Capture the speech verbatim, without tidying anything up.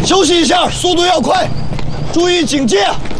休息一下，速度要快，注意警戒。